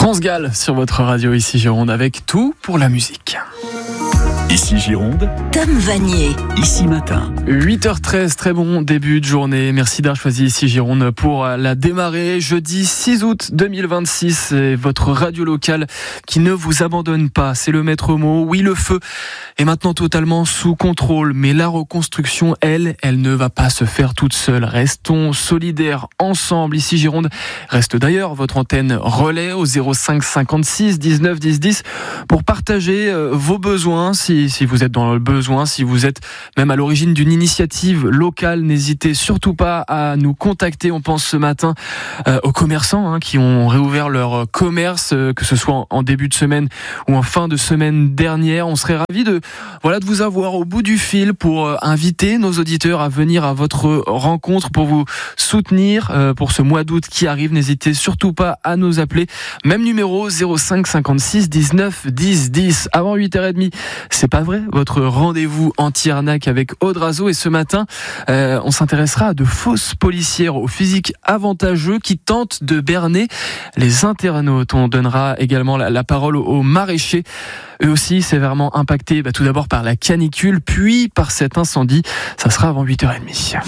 France Gall sur votre radio ici Gironde avec tout pour la musique. Ici Gironde, Tom Vanier. Ici Matin. 8h13, très bon début de journée. Merci d'avoir choisi ici Gironde pour la démarrer. Jeudi 6 août 2026, c'est votre radio locale qui ne vous abandonne pas. C'est le maître mot. Oui, le feu est maintenant totalement sous contrôle, mais la reconstruction, elle ne va pas se faire toute seule. Restons solidaires ensemble. Ici Gironde reste d'ailleurs votre antenne relais au 05 56 19 10 10 pour partager vos besoins. Si vous êtes dans le besoin, si vous êtes même à l'origine d'une initiative locale, n'hésitez surtout pas à nous contacter. On pense ce matin aux commerçants qui ont réouvert leur commerce, que ce soit en début de semaine ou en fin de semaine dernière. On serait ravis de vous avoir au bout du fil pour inviter nos auditeurs à venir à votre rencontre, pour vous soutenir pour ce mois d'août qui arrive. N'hésitez surtout pas à nous appeler. Même numéro 05 56 19 10 10. Avant 8h30, c'est pas vrai, votre rendez-vous anti-arnaque avec Audrazo. Et ce matin, on s'intéressera à de fausses policières au physique avantageux qui tentent de berner les internautes. On donnera également la parole aux maraîchers, eux aussi sévèrement impactés, tout d'abord par la canicule, puis par cet incendie. Ça sera avant 8h30.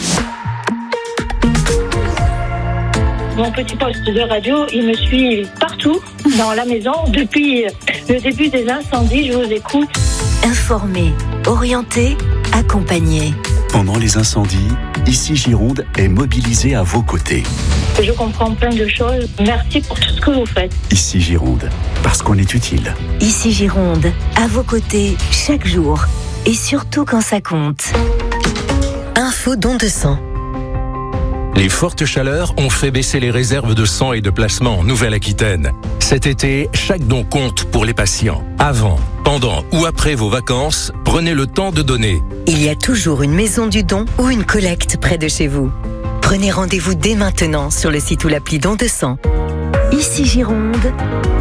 Mon petit poste de radio, il me suit partout dans la maison. Depuis le début des incendies, je vous écoute. Informer, orienter, accompagner. Pendant les incendies, Ici Gironde est mobilisé à vos côtés. Je comprends plein de choses. Merci pour tout ce que vous faites. Ici Gironde, parce qu'on est utile. Ici Gironde, à vos côtés, chaque jour. Et surtout quand ça compte. Info don de sang. Les fortes chaleurs ont fait baisser les réserves de sang et de plasma en Nouvelle-Aquitaine. Cet été, chaque don compte pour les patients. Avant, pendant ou après vos vacances, prenez le temps de donner. Il y a toujours une maison du don ou une collecte près de chez vous. Prenez rendez-vous dès maintenant sur le site ou l'appli Don de sang. Ici Gironde.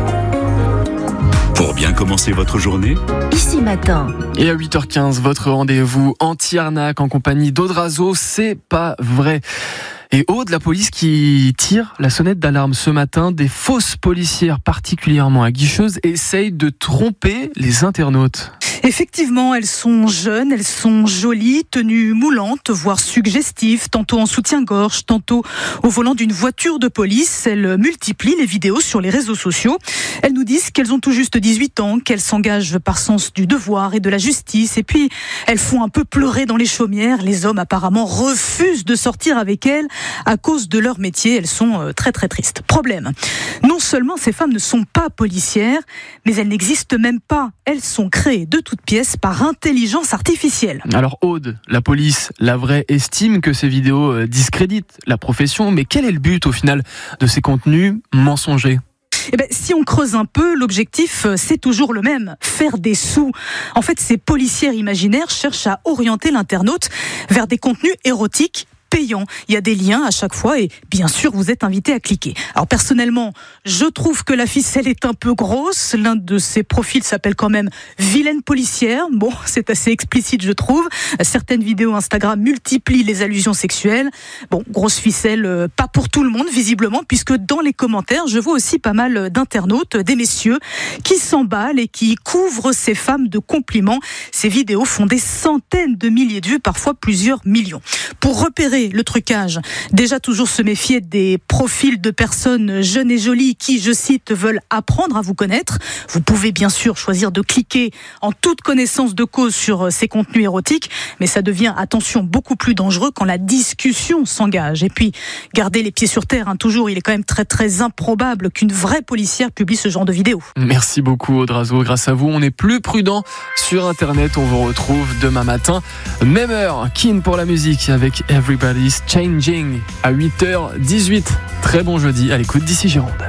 Pour bien commencer votre journée, Ici Matin. Et à 8h15, votre rendez-vous anti-arnaque en compagnie d'Audrazo, c'est pas vrai. Et Aude, la police qui tire la sonnette d'alarme ce matin, des fausses policières particulièrement aguicheuses essayent de tromper les internautes. Effectivement, elles sont jeunes, elles sont jolies, tenues moulantes, voire suggestives, tantôt en soutien-gorge, tantôt au volant d'une voiture de police. Elles multiplient les vidéos sur les réseaux sociaux. Elles nous disent qu'elles ont tout juste 18 ans, qu'elles s'engagent par sens du devoir et de la justice. Et puis, elles font un peu pleurer dans les chaumières. Les hommes apparemment refusent de sortir avec elles à cause de leur métier. Elles sont très très tristes. Problème, non seulement ces femmes ne sont pas policières, mais elles n'existent même pas. Elles sont créées de toutes pièces par intelligence artificielle. Alors Aude, la police, la vraie, estime que ces vidéos discréditent la profession, mais quel est le but au final de ces contenus mensongers ? Si on creuse un peu, l'objectif, c'est toujours le même, faire des sous. En fait, ces policières imaginaires cherchent à orienter l'internaute vers des contenus érotiques payant. Il y a des liens à chaque fois et bien sûr vous êtes invité à cliquer. Alors personnellement, je trouve que la ficelle est un peu grosse. L'un de ces profils s'appelle quand même Vilaine policière. Bon, c'est assez explicite je trouve. Certaines vidéos Instagram multiplient les allusions sexuelles. Bon, grosse ficelle, pas pour tout le monde visiblement, puisque dans les commentaires, je vois aussi pas mal d'internautes, des messieurs qui s'emballent et qui couvrent ces femmes de compliments. Ces vidéos font des centaines de milliers de vues, parfois plusieurs millions. Pour repérer le trucage, déjà toujours se méfier des profils de personnes jeunes et jolies qui, je cite, veulent apprendre à vous connaître. Vous pouvez bien sûr choisir de cliquer en toute connaissance de cause sur ces contenus érotiques, mais ça devient, attention, beaucoup plus dangereux quand la discussion s'engage. Et puis, gardez les pieds sur terre, toujours, il est quand même très très improbable qu'une vraie policière publie ce genre de vidéos. Merci beaucoup Audrazo, grâce à vous, on est plus prudent sur Internet. On vous retrouve demain matin, même heure, Keen pour la musique avec Everybody's Changing à 8h18. Très bon jeudi à l'écoute d'Ici Gironde.